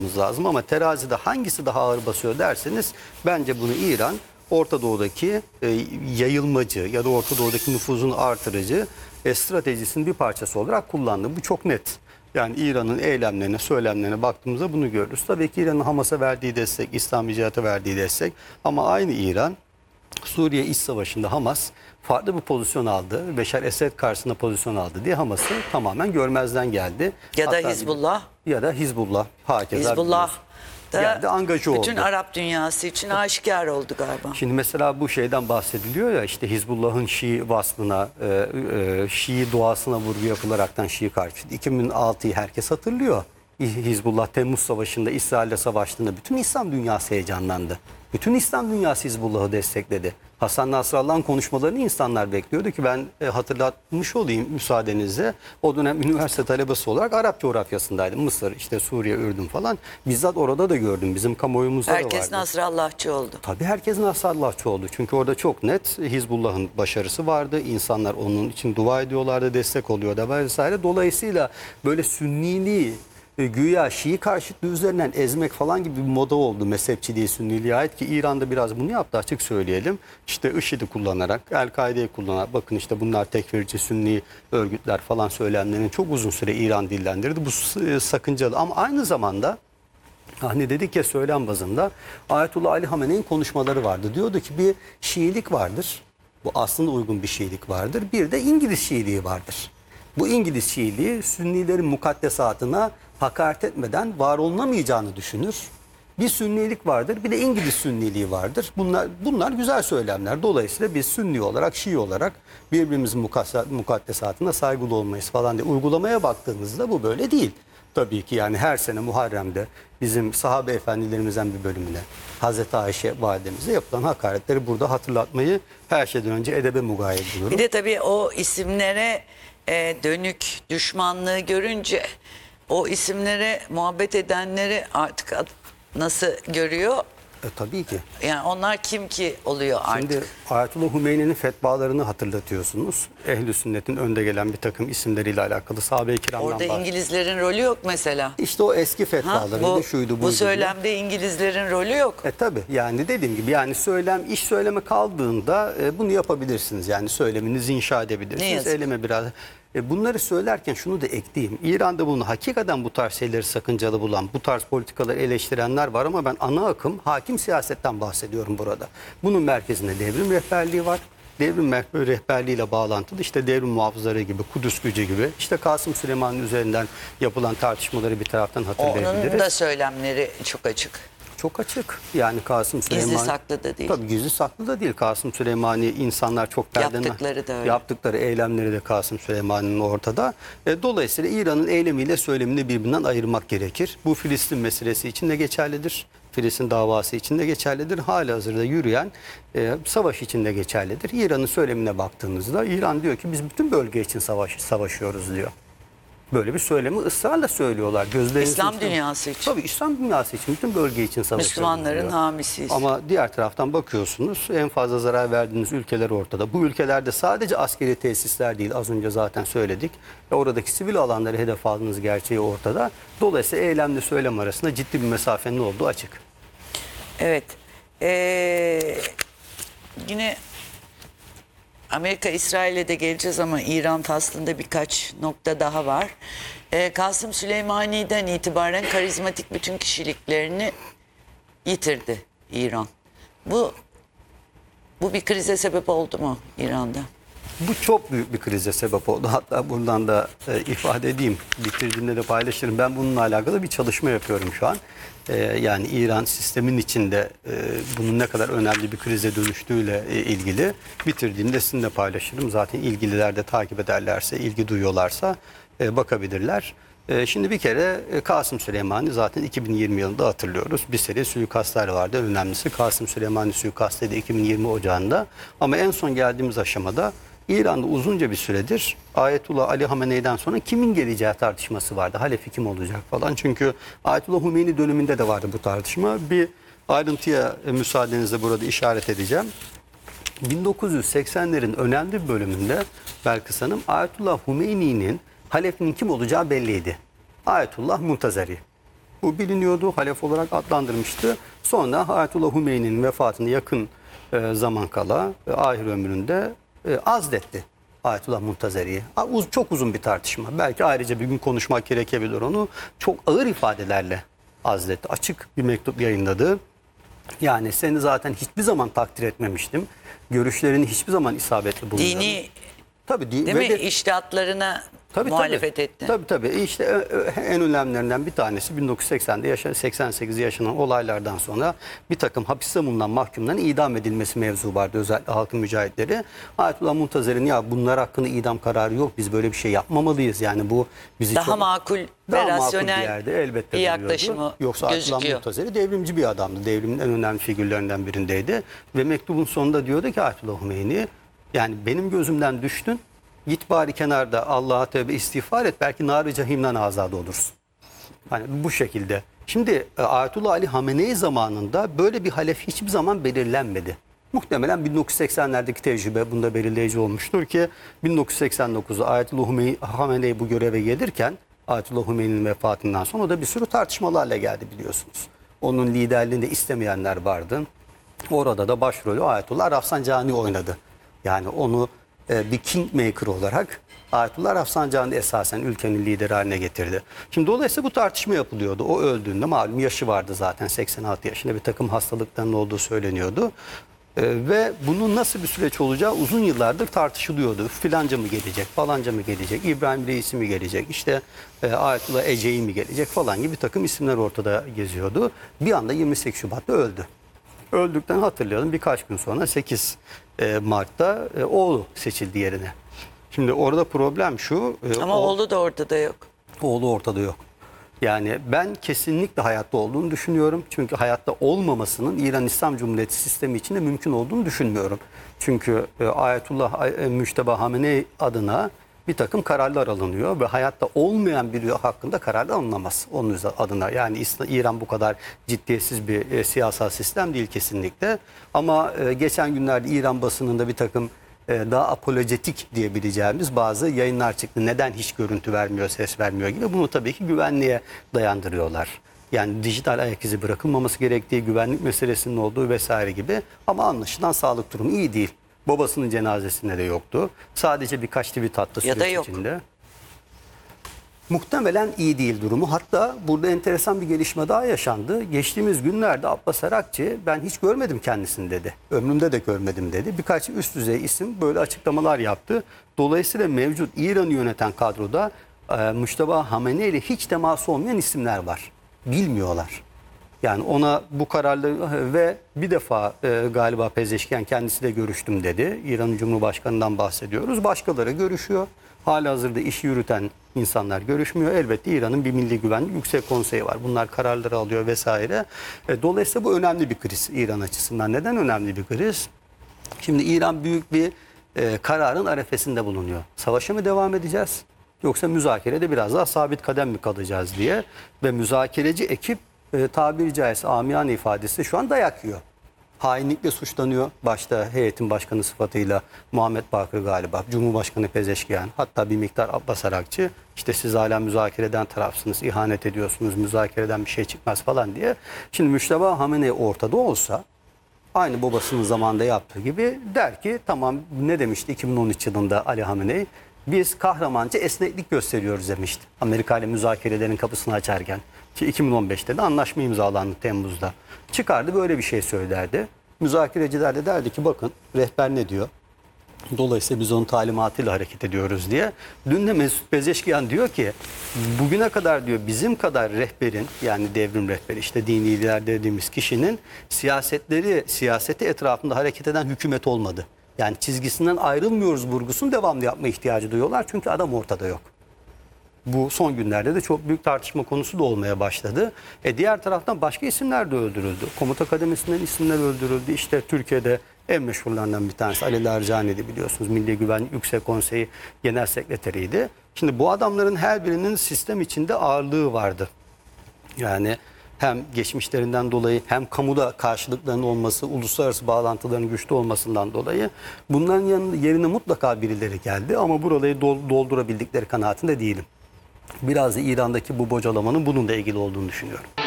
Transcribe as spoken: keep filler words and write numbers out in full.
lazım ama terazide hangisi daha ağır basıyor derseniz bence bunu İran Orta Doğu'daki e, yayılmacı ya da Orta Doğu'daki nüfuzunu artırıcı e, stratejisinin bir parçası olarak kullandı. Bu çok net. Yani İran'ın eylemlerine, söylemlerine baktığımızda bunu görürüz. Tabii ki İran'ın Hamas'a verdiği destek, İslami Cihat'a verdiği destek ama aynı İran Suriye İç Savaşı'nda Hamas farklı bir pozisyon aldı. Beşar Esed karşısında pozisyon aldı diye Hamas'ı tamamen görmezden geldi. Ya da Hatta Hizbullah. Ya da Hizbullah. Hakeza Hizbullah da geldi, angaja bütün oldu. Arap dünyası için aşikar oldu galiba. Şimdi mesela bu şeyden bahsediliyor ya, işte Hizbullah'ın Şii vasfına, e, e, Şii duasına vurgu yapılaraktan Şii karşıtı. iki bin altıyı herkes hatırlıyor. Hizbullah Temmuz Savaşı'nda İsrail'le savaştığında bütün İslam dünyası heyecanlandı. Bütün İslam dünyası Hizbullah'ı destekledi. Hasan Nasrallah'ın konuşmalarını insanlar bekliyordu ki ben e, hatırlatmış olayım müsaadenizle. O dönem üniversite talebesi olarak Arap coğrafyasındaydım. Mısır, işte Suriye, Ürdün falan. Bizzat orada da gördüm. Bizim kamuoyumuzda da vardı. Herkes Nasrallahçı oldu. Tabii herkes Nasrallahçı oldu. Çünkü orada çok net Hizbullah'ın başarısı vardı. İnsanlar onun için dua ediyorlardı, destek oluyordu vesaire. Dolayısıyla böyle sünniliği güya Şii karşıtlığı üzerinden ezmek falan gibi bir moda oldu mezhepçiliğe, sünniliğe ait ki İran'da biraz bunu yaptı, açık söyleyelim. İşte IŞİD'i kullanarak, El-Kaide'yi kullanarak, bakın işte bunlar tekfirci, sünni örgütler falan söylemlerini çok uzun süre İran dillendirdi. Bu sakıncalı ama aynı zamanda hani dedik ya, söylem bazında Ayetullah Ali Hamene'nin konuşmaları vardı. Diyordu ki bir Şiilik vardır. Bu aslında uygun bir Şiilik vardır. Bir de İngiliz Şiiliği vardır. Bu İngiliz Şiiliği Sünnilerin mukaddesatına hakaret etmeden var olunamayacağını düşünür. Bir Sünnilik vardır, bir de İngiliz Sünniliği vardır. Bunlar bunlar güzel söylemler. Dolayısıyla biz Sünni olarak, Şii olarak birbirimizin mukaddesatına saygılı olmayız falan diye. Uygulamaya baktığımızda bu böyle değil. Tabii ki yani her sene Muharrem'de bizim sahabe efendilerimizden bir bölümüne, Hazreti Ayşe validemize yapılan hakaretleri burada hatırlatmayı her şeyden önce edebe mugayir ediyorum. Bir de tabii o isimlere e, dönük düşmanlığı görünce o isimlere muhabbet edenleri artık nasıl görüyor? E, tabii ki. Yani onlar kim ki oluyor artık? Şimdi Ayetullah Hümeyni'nin fetvalarını hatırlatıyorsunuz. Ehl-i Sünnet'in önde gelen bir takım isimleriyle alakalı sahabe-i kiramdan Orada bahsediyor. İngilizlerin rolü yok mesela. İşte o eski Ha, fetvalarıydı, bu, şuydu buydu. bu söylemde İngilizlerin rolü yok. E tabii yani dediğim gibi yani söylem, iş söyleme kaldığında e, bunu yapabilirsiniz. Yani söyleminizi inşa edebilirsiniz. Eyleme biraz. E, bunları söylerken şunu da ekleyeyim. İran'da bunu hakikaten bu tarz şeyleri sakıncalı bulan, bu tarz politikaları eleştirenler var ama ben ana akım hakim siyasetten bahsediyorum burada. Bunun merkezinde devrim rehberliği var. Devrim rehberliğiyle bağlantılı işte devrim muhafızları gibi, Kudüs gücü gibi, işte Kasım Süleyman'ın üzerinden yapılan tartışmaları bir taraftan hatırlayabiliriz. Onun da söylemleri çok açık. Çok açık. Yani Kasım Süleyman... Gizli saklı da değil. Tabii gizli saklı da değil. Kasım Süleyman'i insanlar çok perdeden... Yaptıkları da öyle. Yaptıkları eylemleri de Kasım Süleyman'ın ortada. E, dolayısıyla İran'ın eylemiyle söylemini birbirinden ayırmak gerekir. Bu Filistin meselesi için de geçerlidir. Filistin davası için de geçerlidir. Halihazırda yürüyen e, savaş için de geçerlidir. İran'ın söylemine baktığınızda İran diyor ki biz bütün bölge için savaş, savaşıyoruz diyor. Böyle bir söylemi ısrarla söylüyorlar. Gözlerinizi İslam için. dünyası için. Tabii İslam dünyası için, bütün bölge için savaşıyoruz Müslümanların diyor. hamisiyiz. Ama diğer taraftan bakıyorsunuz en fazla zarar verdiğiniz ülkeler ortada. Bu ülkelerde sadece askeri tesisler değil, az önce zaten söyledik. Ve oradaki sivil alanları hedef aldığınız gerçeği ortada. Dolayısıyla eylemle söylem arasında ciddi bir mesafenin olduğu açık. Evet. Ee, yine Amerika İsrail'e de geleceğiz ama İran faslında birkaç nokta daha var. Ee, Kasım Süleymani'den itibaren karizmatik bütün kişiliklerini yitirdi İran. Bu bu bir krize sebep oldu mu İran'da? Bu çok büyük bir krize sebep oldu. Hatta buradan da e, ifade edeyim. Bitirdiğimde de paylaşırım. Ben bununla alakalı bir çalışma yapıyorum şu an. E, yani İran sistemin içinde e, bunun ne kadar önemli bir krize dönüştüğüyle e, ilgili. Bitirdiğimde sizinle paylaşırım. Zaten ilgililer de takip ederlerse, ilgi duyuyorlarsa e, bakabilirler. E, şimdi bir kere e, Kasım Süleyman'i zaten iki bin yirmi yılında hatırlıyoruz. Bir seri suikastlar vardı. En önemlisi Kasım Süleyman'i suikastıydı iki bin yirmi Ocağı'nda. Ama en son geldiğimiz aşamada İran'da uzunca bir süredir Ayetullah Ali Hamene'den sonra kimin geleceği tartışması vardı. Halefi kim olacak falan. Çünkü Ayetullah Hümeyni döneminde de vardı bu tartışma. Bir ayrıntıya e, müsaadenizle burada işaret edeceğim. bin dokuz yüz seksenlerin önemli bir bölümünde Belkıs Hanım, Ayetullah Hümeyni'nin halefinin kim olacağı belliydi. Ayetullah Muntazeri. Bu biliniyordu. Halef olarak adlandırmıştı. Sonra Ayetullah Hümeyni'nin vefatına yakın e, zaman kala e, ahir ömründe e, azletti Ayetullah Muntazeri'yi. A- uz- Çok uzun bir tartışma. Belki ayrıca bir gün konuşmak gerekebilir onu. Çok ağır ifadelerle azletti. Açık bir mektup yayınladı. Yani seni zaten hiçbir zaman takdir etmemiştim. Görüşlerini hiçbir zaman isabetli bulmadım. Dini Tabii, di- değil ve mi? de- İçtihatlarına Tabii, muhalefet tabii. etti. Tabii tabii. İşte e, e, en önemlilerinden bir tanesi bin dokuz yüz seksende yaşanan seksen sekizde yaşanan olaylardan sonra bir takım hapiste bulunan mahkumların idam edilmesi mevzu vardı. Özellikle halkın mücahitleri. Ayetullah Muntazer'in ya bunlar hakkında idam kararı yok. Biz böyle bir şey yapmamalıyız. Yani bu bizi Daha çok makul ve daha makul bir rasyonel yerde elbette bir duruyordu. yaklaşımı Yoksa Ayetullah gözüküyor. Muntazeri devrimci bir adamdı. Devrimin en önemli figürlerinden birindeydi. Ve mektubun sonunda diyordu ki Ayetullah Hümeyni, yani benim gözümden düştün. Git bari kenarda Allah'a tövbe istiğfar et. Belki nar-ı cehimden azade olursun. Hani bu şekilde. Şimdi e, Ayetullah Ali Hamenei zamanında böyle bir halef hiçbir zaman belirlenmedi. Muhtemelen bin dokuz yüz seksenlerdeki tecrübe bunda belirleyici olmuştur ki bin dokuz yüz seksen dokuzda Ayetullah Hümey- Hamenei bu göreve gelirken Ayetullah Hümeyni'nin vefatından sonra o da bir sürü tartışmalarla geldi biliyorsunuz. Onun liderliğini de istemeyenler vardı. Orada da başrolü Ayetullah Rafsanjani oynadı. Yani onu e, bir kingmaker olarak Ayetullah Rafsanjani esasen ülkenin lideri haline getirdi. Şimdi dolayısıyla bu tartışma yapılıyordu. O öldüğünde malum yaşı vardı zaten, seksen altı yaşında, bir takım hastalıkların olduğu söyleniyordu. E, ve bunun nasıl bir süreç olacağı uzun yıllardır tartışılıyordu. Filanca mı gelecek, falanca mı gelecek, İbrahim Reisi mi gelecek, işte e, Ayetullah Ece'yi mi gelecek falan gibi bir takım isimler ortada geziyordu. Bir anda yirmi sekiz Şubat'ta öldü. Öldükten hatırlayalım, birkaç gün sonra sekiz Mart'ta e, oğlu seçildi yerine. Şimdi orada problem şu. e, Ama o- oğlu da ortada yok. Oğlu ortada yok. Yani ben kesinlikle hayatta olduğunu düşünüyorum. Çünkü hayatta olmamasının İran İslam Cumhuriyeti sistemi içinde mümkün olduğunu düşünmüyorum. Çünkü e, Ayetullah e, Müşteba Hamenei adına bir takım kararlar alınıyor ve hayatta olmayan biri hakkında kararlar alınamaz onun adına. Yani İslam, İran bu kadar ciddiyetsiz bir e, siyasal sistem değil kesinlikle. Ama e, geçen günlerde İran basınında bir takım e, daha apolojetik diyebileceğimiz bazı yayınlar çıktı. Neden hiç görüntü vermiyor, ses vermiyor gibi. Bunu tabii ki güvenliğe dayandırıyorlar. Yani dijital ayak izi bırakılmaması gerektiği, güvenlik meselesinin olduğu vesaire gibi. Ama anlaşılan sağlık durumu iyi değil. Babasının cenazesinde de yoktu. Sadece birkaç tweet attı Ya da süreç yok. içinde. Muhtemelen iyi değil durumu. Hatta burada enteresan bir gelişme daha yaşandı. Geçtiğimiz günlerde Abbas Arakçı ben hiç görmedim kendisini dedi. Ömrümde de görmedim dedi. Birkaç üst düzey isim böyle açıklamalar yaptı. Dolayısıyla mevcut İran'ı yöneten kadroda e, Müşteba Hamenei ile hiç teması olmayan isimler var. Bilmiyorlar. Yani ona bu kararlı ve bir defa e, galiba Pezeşkiyan kendisi de görüştüm dedi. İran Cumhurbaşkanı'ndan bahsediyoruz. Başkaları görüşüyor. Halihazırda işi yürüten insanlar görüşmüyor. Elbette İran'ın bir Milli Güvenlik Yüksek Konseyi var. Bunlar kararları alıyor vesaire. E, dolayısıyla bu önemli bir kriz İran açısından. Neden önemli bir kriz? Şimdi İran büyük bir e, kararın arefesinde bulunuyor. Savaşa mı devam edeceğiz? Yoksa müzakerede biraz daha sabit kadem mi kalacağız diye. Ve müzakereci ekip e, tabiri caizse amiyane ifadesi şu an dayak yiyor. Hainlikle suçlanıyor. Başta heyetin başkanı sıfatıyla Muhammed Bakır galiba, Cumhurbaşkanı Pezeşkiyan, hatta bir miktar Abbas Arakçı. İşte siz hala müzakereden tarafsınız, ihanet ediyorsunuz, müzakereden bir şey çıkmaz falan diye. Şimdi Müşteba Hamenei ortada olsa, aynı babasının zamanında yaptığı gibi der ki tamam, ne demişti iki bin on üç yılında Ali Hamenei? Biz kahramanca esneklik gösteriyoruz demişti. Amerika ile müzakerelerin kapısını açarken. Ki iki bin on beşte de anlaşma imzalandı Temmuz'da. Çıkardı böyle bir şey söylerdi. Müzakereciler de derdi ki bakın rehber ne diyor? Dolayısıyla biz onun talimatıyla hareket ediyoruz diye. Dün de Mesut Pezeşkiyan diyor ki bugüne kadar diyor bizim kadar rehberin, yani devrim rehberi, işte dini lider dediğimiz kişinin siyasetleri, siyaseti etrafında hareket eden hükümet olmadı. Yani çizgisinden ayrılmıyoruz vurgusunu devamlı yapma ihtiyacı duyuyorlar. Çünkü adam ortada yok. Bu son günlerde de çok büyük tartışma konusu da olmaya başladı. E diğer taraftan başka isimler de öldürüldü. Komuta kademesinden isimler öldürüldü. İşte Türkiye'de en meşhurlarından bir tanesi Ali Larijani'di biliyorsunuz. Milli Güvenlik Yüksek Konseyi Genel Sekreteriydi. Şimdi bu adamların her birinin sistem içinde ağırlığı vardı. Yani hem geçmişlerinden dolayı hem kamuda karşılıklarının olması, uluslararası bağlantıların güçlü olmasından dolayı bunların yanı- yerine mutlaka birileri geldi. Ama burayı dol- doldurabildikleri kanaatinde değilim. Biraz da İran'daki bu bocalamanın bununla ilgili olduğunu düşünüyorum.